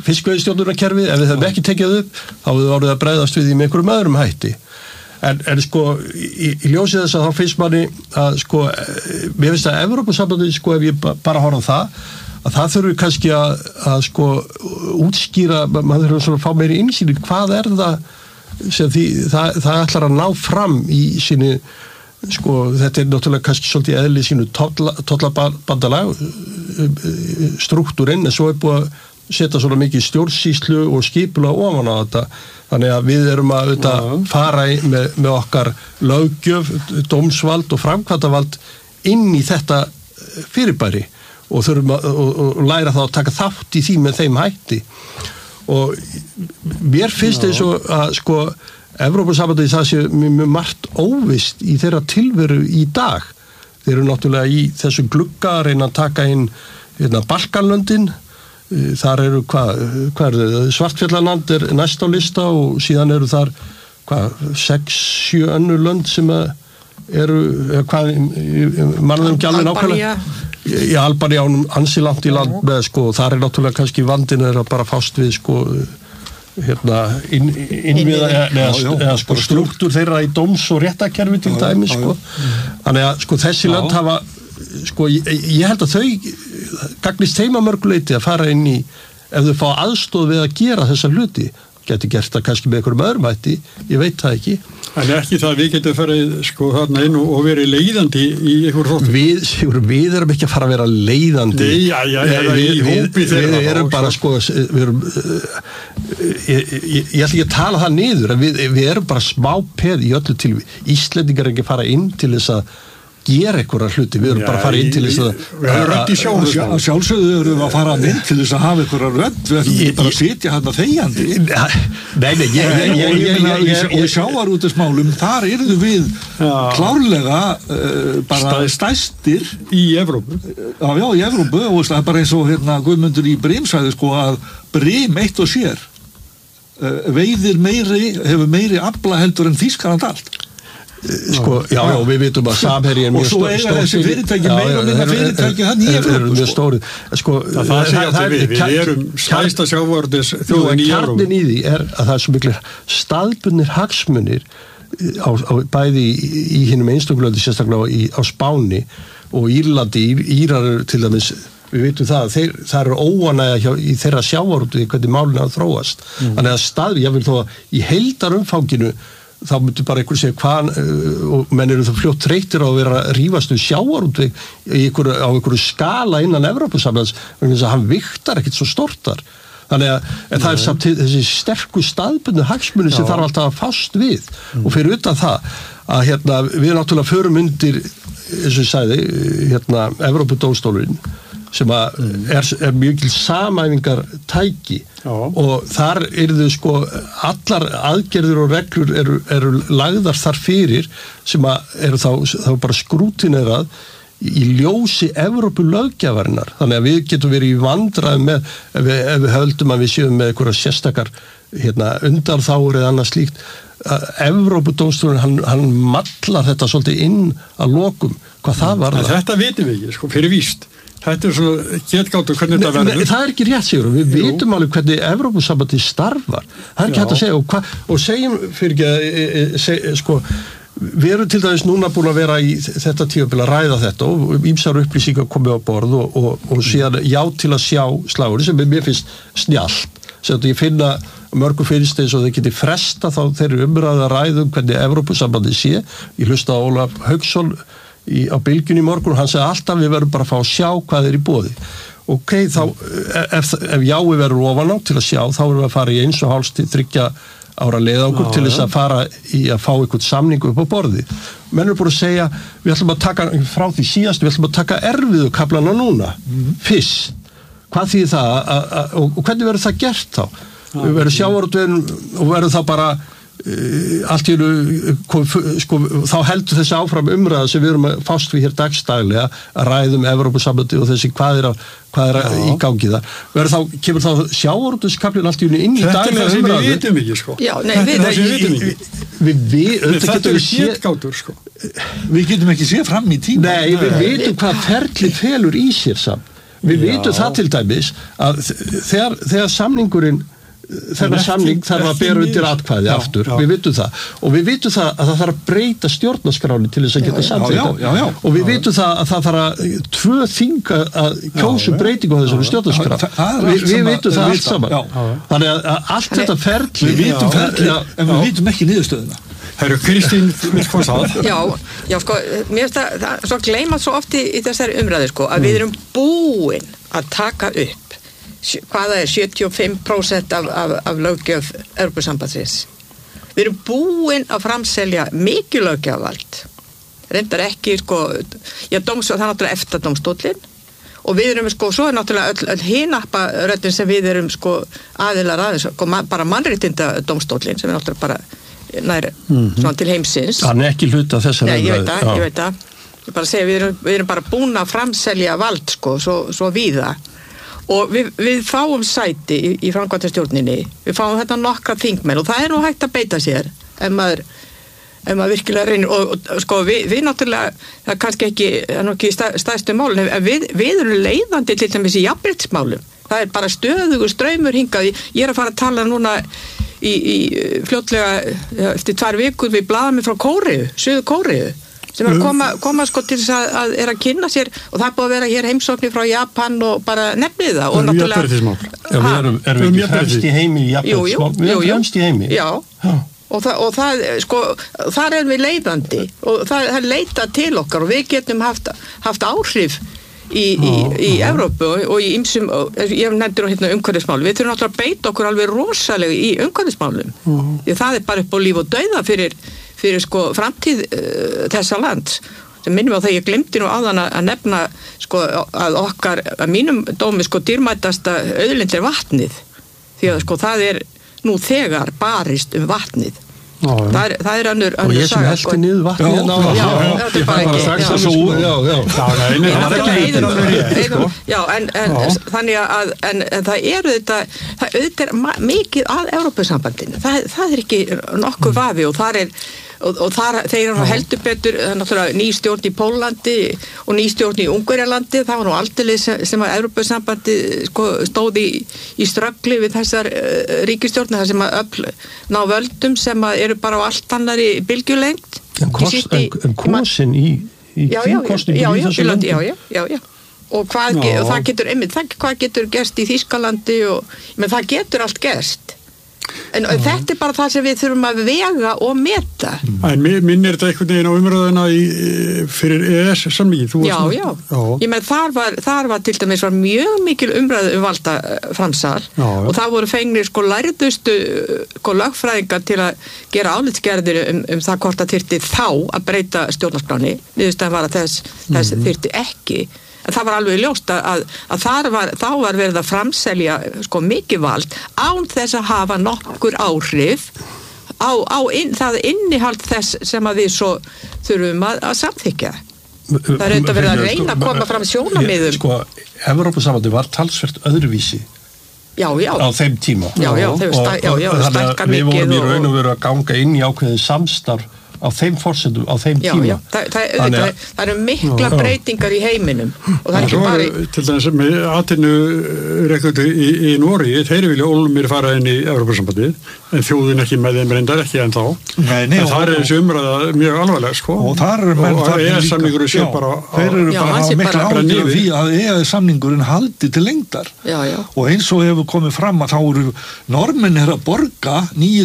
fiskveiðistjórnunarkerfið, ef við hefum ekki tekið upp, þá hefur orðið að bregðast við í með einhverjum öðrum hætti. En sko, í ljósið þess að þá finnst manni að sko, mér finnst að Evrópusambandið, sko, ef ég bara horfa á að það þurfi kannski að sko, útskýra, maður þurfi svona að fá meiri innsýn í hvað það sem það ætlar að ná fram í sínu, sko, þetta náttúrulega kannski svolítið eðli sínu tollabandalag, struktúrinn, en svo búið að setja svona mikið stjórnsýslu og skipulag ofan á þetta. Þannig að við erum að fara með okkar löggjöf, dómsvald og framkvæmdavald inn í þetta fyrirbæri og þurfum að læra þá að taka þátt í því með þeim hætti. Og mér finnst eins og að sko Evrópusambandið það sé mjög margt óvist í þeirra tilveru í dag. Þeir eru náttúrulega í þessu glugga að reyna að taka inn Balkanlöndin. Þar eru Svartfjallaland næst á lista og síðan eru þar 6-7 önnur lönd sem eru mannum ekki alveg nákvæmlega. Í Albanía ansi langt í land með sko, þar náttúrulega kannski vandinn að bara fást við sko innviða sko struktúr þeirra í dóms- og réttakerfi til dæmis sko. Þannig að sko þessi lönd hafa sko, ég held að þau gagnist þeim að mörgu leyti að fara inn í, ef þau fá aðstoð við að gera þessa hluti, geti gert það kannski með einhverjum öðrum hætti, ég veit það ekki. En ekki það við getum farið sko þarna inn og verið leiðandi í einhver þáttum. Við erum ekki að fara að vera leiðandi. Nei, í hópi þeirra. Við erum bara sko, ég ætla ekki að tala það niður, en við erum bara smá peð í öllu til, Íslendingar ekki að fara inn til þess að gera einhverja hluti, við erum bara að fara inn til þess að sjálfsögðu erum við að fara inn til þess að hafa einhverja rödd, við ætlum ekki bara að sitja hérna þegjandi. Nei, og sjávarútvegsmálum, þar erum við klárlega bara stærstir í Evrópu. Já, í Evrópu, og það er bara eins og Guðmundur í Brim sagði sko að Brim eitt og sér hefur meiri afla heldur en Þýskaland allt. Sko, já, við vitum að Samherji og svo eiga þessi fyrirtæki meira og minna fyrirtæki hann í Evrópu mjög stóri sko, við erum stærsta sjávarútvegs þjóðin í Evrópu. Kjarninn í því er að það er svo miklir staðbundnir hagsmunir bæði í hinum einstökulöndi sérstaklega á Spáni og Írlandi, Írar til dæmis, við vitum það eru óánægja í þeirra sjávarútvegi hvernig málin að þróast. Þannig að ég vil þó að í heildarumfanginu þá myndi bara einhver segja hvað og menn eru það fljótt þreyttir á að vera að rífast sjávarútveg á einhverju skala innan Evrópusambands vegna þess að hann vigtar ekkert svo stórt þannig að það er samt þessi sterku staðbundnu hagsmuni sem þarf alltaf að fást við og fyrir utan það að við náttúrulega förum undir eins og ég sagði Evrópudómstólurinn sem er mjög samæfingar tæki og þar eru sko allar aðgerðir og reglur eru lagðar þar fyrir sem eru þá bara skrútinerað í ljósi Evrópulöggjafarinnar þannig að við getum verið í vandræðum með ef við höldum að við séum með einhverja sérstakar undanþágur eða annað slíkt Evrópudómstólinn hann mallar þetta svolítið inn að lokum hvað það var þetta vitum við ekki sko fyrir víst þetta svona getgáttur hvernig þetta verður. Það er ekki rétt sigur við vitum alveg hvernig Evrópusambandið starfar. Það er ekki hægt að segja og segjum fyrir ekki sko við erum til dæmis núna búin að vera í þetta tímabil að ræða þetta og ýmsar upplýsingar komið á borð og síðan já til að sjá slagurinn sem mér finnst snjallt. Sem ég finna mörgum finnst eins og þeir geti fresta þá þeir umræða ræðum hvernig Evrópusambandið sé. Ég hlusta á Ólaf Hauksson á Bylgjunni í morgun og hann segi alltaf við verðum bara að fá að sjá hvað er í boði. Ok, þá ef við verðum ofan á til að sjá þá verðum við að fara í 1,5 til 3 ára leiðangur til þess að fara í að fá einhvern samningu upp á borði. Menn eru búin að segja við ætlum að taka frá því síðast við ætlum að taka erfiðu kaflana núna fyrst. Hvað þýðir það og hvernig verður það gert þá? Við verðum sjávarútveginn og verðum þá bara allt í sko, þá heldur þessi áfram umræða sem við erum að fást við hér dagstaglega að ræðum Evrópusambandið og þessi hvað er í gangi þar kemur þá sjávarútvegskaflinn allt í inn í daglega umræðu við vitum ekki sko við getum ekki séð fram í tíma við vitum hvað ferli felur í sér samt Við vitum það til dæmis að þegar samningurinn þennan samning þarf að bera undir atkvæði aftur, við vitum það og við vitum það að það þarf að breyta stjórnarskráni til þess að geta samþykkt og við vitum það að það þarf að 2 þing að kjósa breytingu á þessari stjórnarskrá við vitum það allt saman þannig að allt þetta ferli við vitum ferli en við vitum ekki niðurstöðuna. Herru, Kristín vill hvað það? Já, sko, mér finnst það svo gleymað svo oft í þessari umræðu, sko, að við erum búin að taka upp hvaða 75% af löggjöf Evrópusambandsins. Við erum búin að framselja mikið löggjöfvald. Reyndar ekki, sko, það er náttúrulega EFTA-dómstóllinn og við erum, sko, svo náttúrulega öll hinapparöddin sem við erum, sko, aðilar aðeins, sko, bara mannréttindadómstóllinn sem er náttúrulega bara nær svona til heimsins. Hann er ekki hluta þessar umræðu. Ég veit það. Ég bara segi, við erum bara búin að framselja vald, sko, svo víða. Og við fáum sæti í framkvæmdastjórninni, við fáum þetta nokkra þingmenn og það er nú hægt að beita sér ef maður virkilega reynir og sko við náttúrulega, það er kannski ekki stærstu málun, en við erum leiðandi til dæmis í jafnréttismálum, það er bara stöðugur straumur hingað, ég er að fara að tala núna í fljótlega eftir 2 vikur við blaðamenn frá Kóreu, Suður Kóreu sem er að koma sko til þess að er að kynna sér og það er búið að vera hér heimsóknir frá Japan og bara nefnið það og náttúrulega við erum ekki fremst í heimi í jafnréttismál, við erum fremst í heimi og það sko, þar erum við leiðandi og það leita til okkar og við getum haft áhrif í Evrópu og í ýmsum, ég nefndir hérna umhverfismál, við þurfum náttúrulega að beita okkur alveg rosalega í umhverfismálum því það er bara upp á líf og dauða fyrir sko framtíð þessa lands. Það minnum á það ég glemdi nú áðan að nefna sko að okkar, að mínum dómi sko dýrmætasta auðlind er vatnið því að sko það er nú þegar barist vatnið. Það er önnur og ég sem helti niður vatnið það er bara ekki en þannig að það eru þetta er mikið að Evrópusambandinu það er ekki nokkuð vafi og þar er og þeir eru heldur betur náttúrulega ný stjórn í Pólandi og ný stjórn í Ungverjalandi það var nú aldeilis sem að Evrópusambandi sko, stóð í ströggli við þessar ríkisstjórn þar sem að ná völdum sem að eru bara á allt annari bylgjulengd en kosin í þingkostningu í þessu landi og það getur hvað getur gerst í Þýskalandi menn það getur allt gerst en þetta er bara það sem við þurfum að vega og meta en minn er þetta einhvern veginn á umræðuna fyrir EES-samningin ég með þar var til dæmis var mjög mikil umræðu valdaframsal og það voru fengnir sko lærðustu sko lögfræðingar til að gera álitsgerðir það hvort að þyrfti þá að breyta stjórnarskráni niðurstaðan var að þess þyrfti ekki en það var alveg ljóst að þá var verið að framselja sko mikið vald án þess að hafa nokkur áhrif á það innihald þess sem að við svo þurfum að samþykja. Það er auðvitað verið að reyna að koma fram sjónarmiðum. Sko, Evrópusambandið var talsvert öðruvísi á þeim tíma. Stækkar mikið. Við vorum í raun og veru að ganga inn í ákveðið samstarf á þeim forsendum, á þeim tíma. Það eru mikla breytingar í heiminum og það er ekki bara til dæmis með atvinnurekendur í Noregi, þeir vilja ólmir fara inn í Evrópusambandið, en þjóðin ekki með þeim reyndar ekki ennþá. En það er þessi umræða mjög alvarlega, sko. Og þar er EES-samningurinn sé bara þeir eru bara að mikla áhrif því að EES-samningurinn haldi til lengdar. Og eins og hefur komið fram að þá eru normenn að borga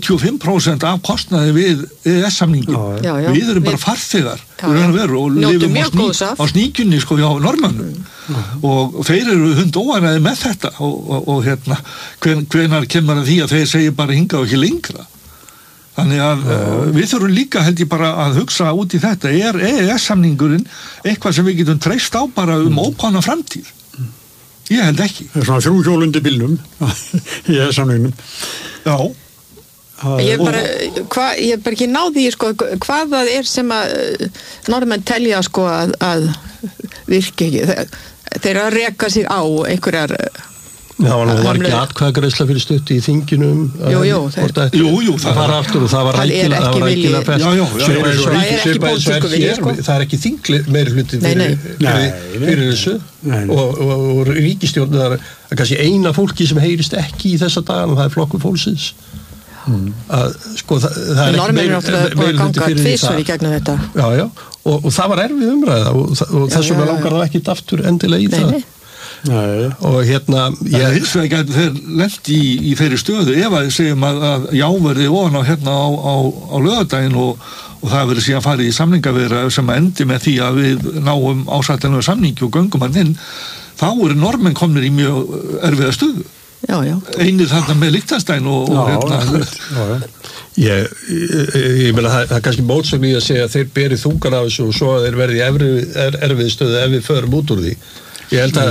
95% af kostnaði við EES-samningin. Við erum bara farþegar og lifum á sníkjunni sko hjá normannum og þeir eru hundóanæði með þetta og hérna hvenær kemur að því að þeir segja bara hingað og ekki lengra þannig að við þurfum líka held ég bara að hugsa út í þetta er EES-samningurinn eitthvað sem við getum treyst á bara ókvæðna framtíð ég held ekki það er svona 3 hjólundi bílnum í EES-samningnum ég er bara ekki náði sko, hvað það er sem að norðmenn telja sko að virki ekki þeir að reka sig á einhverjar Já, það var ekki atkvæðagreiðsla fyrir stutt í þinginum. Jú, það var aftur og það var rækilega best. Það er ekki þingli meiri hluti fyrir þessu og ríkisstjórn, það er kannski eina fólki sem heyrist ekki í þessa dagana, það er Flokkur fólksins. Sko, það er ekki meiri hluti fyrir það. Já, og það var erfið umræða og þess vegna langar það ekki aftur endilega í það. Og hérna hins vegar gætu þeir lent í þeirri stöðu ef að segjum að jáverði ofan á hérna á laugardaginn og það verður síðan farið í samningaviðræður sem endi með því að við náum ásættanlega samningi og göngum hann inn, þá eru Norðmenn komnir í mjög erfiða stöðu. Já. Einir þarna með Liechtenstein og hérna. Ég meina það er kannski mótsögn í að segja að þeir beri þungan af þessu og svo að þeir verði í erfið stöðu ef við förum út úr því. Ég held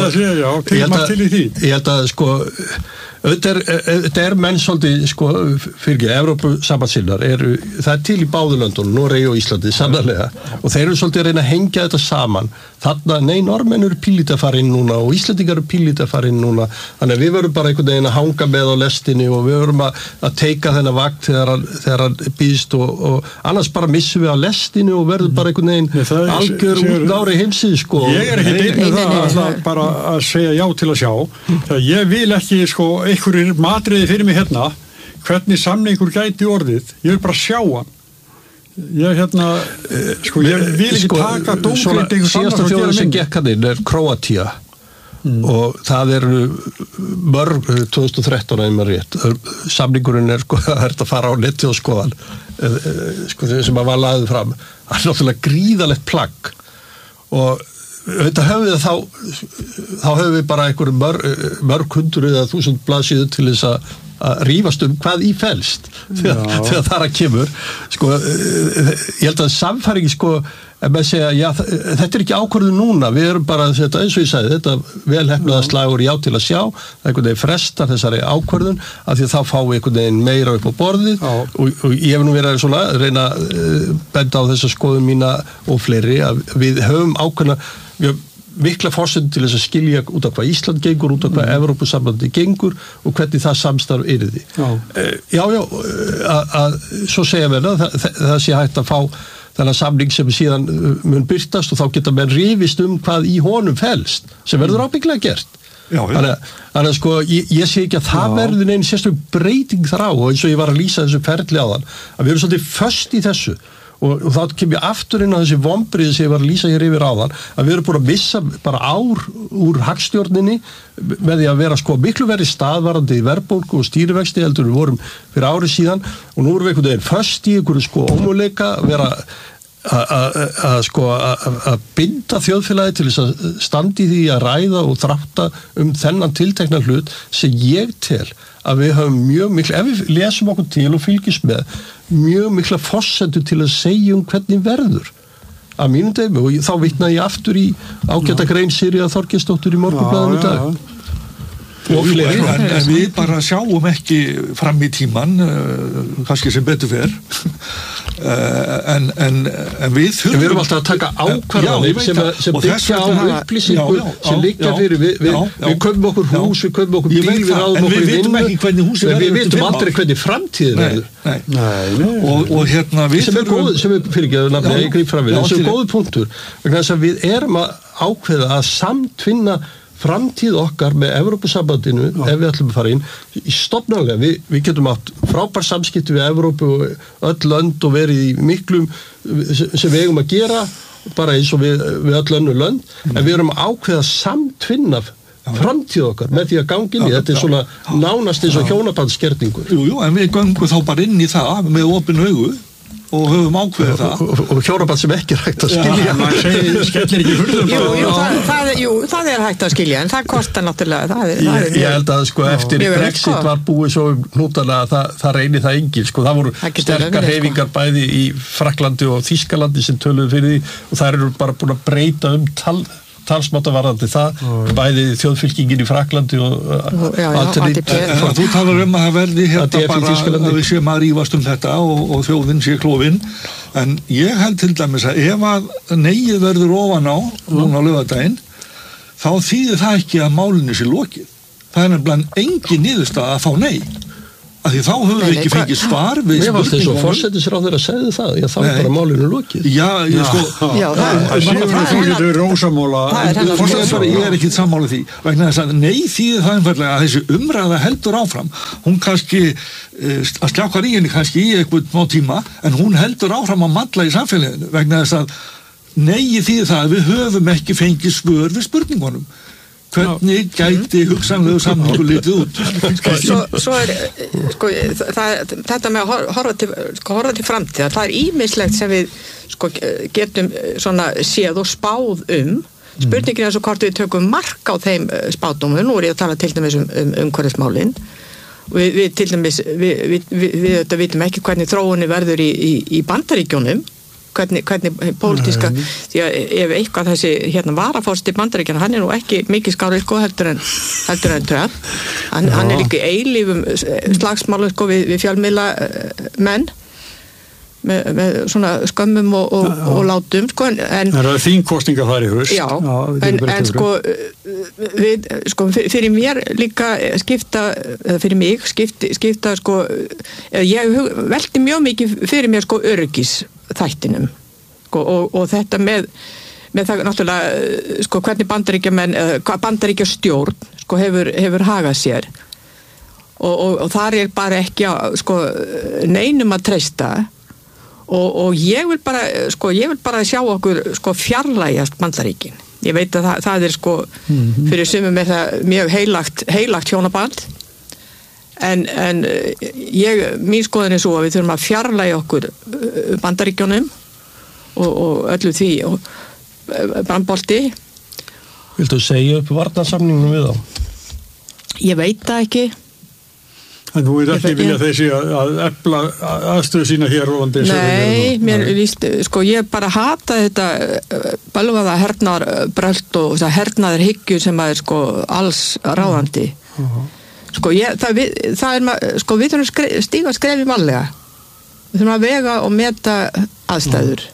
að sko þetta menn svolítið sko fyrir Evrópusambandssinnar það til í báðurlöndunum, Noregi og Íslandi sannarlega, og þeir eru svolítið að reyna að hengja þetta saman. Þarna, Normenn eru pínlítið að fara inn núna og Íslendingar eru pínlítið að fara inn núna, þannig að við verum bara einhvern veginn að hanga með á lestinni og við verum að teika þennan vakt þegar hann býðst og annars bara missum við á lestinni og verðum bara einhvern veginn algjör útnári heimsið sko. Ég er ekki einn með það bara að segja já til að sjá, þegar ég vil ekki sko einhverjir matriði fyrir mig hérna hvernig samningur gæti orðið, ég vil bara sjá hann. Ég ég vil ekki taka dómgreind einhvers annars síðasta þjóðin sem gekk hann inn Króatía og það eru mörg 2013 ef maður rétt, samningurinn það að fara á netið og skoðan sem að var lagður fram, það er náttúrulega gríðalegt plagg og þetta höfum við þá höfum við bara einhverjum mörg hundruð eða 1000 blaðsíður til þess að rífast hvað í felst þegar þar að kemur sko, ég held að samfæringi sko, ef maður segja, já, þetta er ekki ákvörðun núna, við erum bara eins og ég sagði, þetta velhefnaða slagur já til að sjá, það einhvern veginn frestar þessari ákvörðun, af því að þá fáum við einhvern veginn meira upp á borðið og ég hef nú verið svona að reyna að benda á þessa skoðun mína og fleiri, að við höfum ákveðna mikla forsend til þess að skilja út af hvað Ísland gengur, út af hvað Evrópusambandi gengur og hvernig það samstarf yrði. Svo segja við það sé hægt að fá þennan samning sem síðan mun birtast og þá geta menn rifist hvað í honum felst, sem verður ábyggilega gert. Þannig að sko, ég sé ekki að það verður neinn sérstök breyting þar á og eins og ég var að lýsa þessu ferli á þann, að við erum svolítið föst í þessu. Og þá kem ég aftur inn á þessi vombriði sem ég var að lýsa hér yfir áðan að við erum búin að missa bara ár úr hagstjórninni með því að vera sko miklu verið staðvarandi í verðbólgu og stýrivexti heldur við vorum fyrir ári síðan og nú erum við einhvern veginn föst í einhverju sko ómöguleika vera að binda þjóðfélagi til þess að standi því að ræða og þrátta þennan tiltekna hlut sem ég tel að við höfum mjög miklu, ef við lesum okkur til og fylgjumst með, mjög mikla forsendur til að segja hvernig verður að mínum dæmi og þá vitnaði ég aftur í ágæta grein Sigríðar Þorgeirsdóttur í Morgunblaðinu í dag. Og fleiri. En við bara sjáum ekki fram í tíman, kannski sem betur fer. En við þurfum... Við erum alltaf að taka ákvarðanir sem byggja á upplýsingu sem liggja fyrir. Við köpum okkur hús, við köpum okkur bíl, við ráðum okkur vinnu. En við vitum ekki hvernig húsið verður. Við vitum aldrei hvernig framtíðin verður. Og hérna við þurfum... Sem er fyrirgeðu, ég gríp fram við, sem er góður punktur. Þess að við erum að ákveða að samtvinna framtíð okkar með Evrópusambandinu ef við ætlum að fara inn í stofnanlega, við getum átt frábær samskipti við Evrópu og öll lönd og verið í miklum sem við eigum að gera bara eins og við öll önnur lönd en við erum ákveða samtvinna framtíð okkar með því að gangi inn í þetta er svona nánast eins og hjónabandskerningur. Jú, en við göngum þá bara inn í það með opin augu og höfum ákveðið það og hjónaband sem ekki er hægt að skilja skellir ekki hurðum það er hægt að skilja en það kostar náttúrulega ég held að sko eftir Brexit var búið svo hnútana að það reynir það engin sko það voru sterkar hreyfingar bæði í Frakklandi og Þýskalandi sem töluðu fyrir því og það eru bara búin að breyta talsmáttavarðandi það, bæði þjóðfylkingin í Frakklandi og þú talar að það verði hérna bara að við séum að rífast þetta og þjóðin sé klofin en ég held til dæmis að ef að neyið verður ofan á núna á laugardaginn þá þýðir það ekki að málinu sé lokið það nefnilega engin niðurstaða að fá nei. Af því þá höfum við ekki fengið svar við mér varst þess að forsætisráðherra segði það, já þá bara málinu lokið. Já, ég sko það er rósamóla. Forsætisráðherra, ég ekki sammála því vegna þess að nei þýðir það einfaldlega að þessi umræða heldur áfram. Hún kannski að sljákar í henni kannski í einhvern má tíma en hún heldur áfram að malla í samfélaginu vegna þess að nei þýðir það að við höfum ekki fengið svör við spurningunum. Hvernig gæti hugsanlegu samningu litið út? Svo sko, þetta með að horfa til framtíðar, það er ýmislegt sem við sko, getum svona séð og spáð spurningin er svo hvort við tökum mark á þeim spádómum, nú er ég að tala til dæmis umhverfismálin við til dæmis við vitum ekki hvernig þróunin verður í Bandaríkjunum hvernig pólitíska því að ef eitthvað þessi varaforsti Bandaríkjanna, hann er nú ekki mikið skárið sko heldur en Trump hann er líka í eilífum slagsmálum sko við fjölmiðla menn með svona skömmum og látum sko en það er þingkosningar þar í haust já, en sko fyrir mér líka fyrir mig skipta sko ég velti mjög mikið fyrir mér sko öryggisþættinum sko, og þetta með það náttúrulega sko hvernig Bandaríkjastjórn sko hefur hagað sér og þar er bara ekki sko neinum að treysta og ég vil bara sjá okkur sko fjarlægjast Bandaríkin. Ég veit að það er sko fyrir sumum er það mjög heilagt hjónaband en mín skoðun er svo að við þurfum að fjarlægja okkur Bandaríkjunum og öllu því og brandbolti. Viltu segja upp varnarsamningnum við þá? Ég veit það ekki. En þú er ekki vilja þessi að efla aðstöðu sína hér á landi? Nei, mér víst, sko ég bara hata þetta bölvaða hernaðarbrölt og það hernaðarhyggju sem er sko alls ráðandi. Sko það er sko við þurfum að stíga skrefi varlega. Við þurfum að vega og meta aðstæður.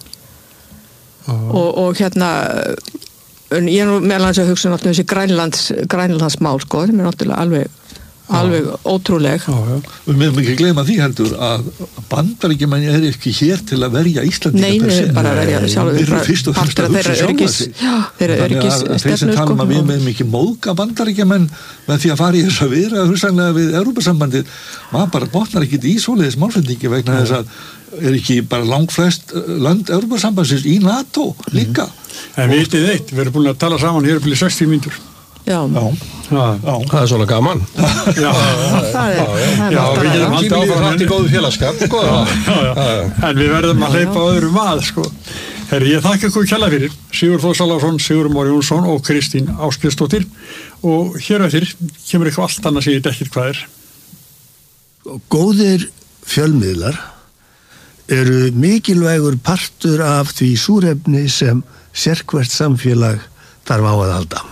Og ég er nú meðal annars að hugsa náttúrulega þessi Grænlandsmál sko, sem er náttúrulega alveg ótrúleg. Við meðum ekki gleyma því heldur að Bandaríkjamenn er ekki hér til að verja Íslandinga per se. Nei, bara verja sjálfur. Við erum fyrst og fremst að hugsa sjálfa sig. Þeirra öryggisstefnu þeir sem tala um að við meðum ekki móðga Bandaríkjamenn með því að fara í þess að vera hugsanlega við Evrópusambandið, maður bara botnar ekki í svoleiðis málflutningi vegna þess að er ekki bara langflest lönd Evrópusambandsins í NATO líka. En vitið eitt, við erum búin að tala saman hér upp í 60 mínútur. Já. Það er svona gaman. Já, við getum haldið áfram í góðu félagskap. En við verðum að hleypa öðrum að, sko. Herri, ég þakka ykkur kærlega fyrir. Sigurður Þór Salvarsson, Sigurður Már Jónsson og Kristín Ásbjörnsdóttir. Og hér eftir kemur eitthvað allt annað sem ég veit ekkert hvað er. Góðir fjölmiðlar eru mikilvægur partur af því súrefni sem sérhvert samfélag þarf á að halda.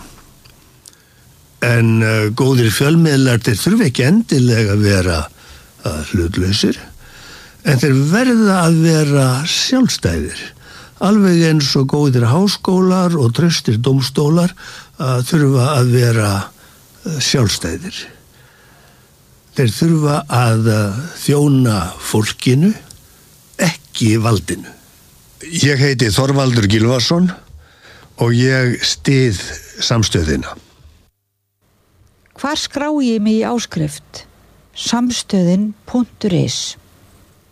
En góðir fjölmiðlar þeir þurfa ekki endilega að vera hlutlausir, en þeir verða að vera sjálfstæðir, alveg eins og góðir háskólar og traustir dómstólar þurfa að vera sjálfstæðir. Þeir þurfa að þjóna fólkinu, ekki valdinu. Ég heiti Þorvaldur Gylfason og ég styð samstöðina. Hvar skrái ég mig í áskrift? Samstöðin.is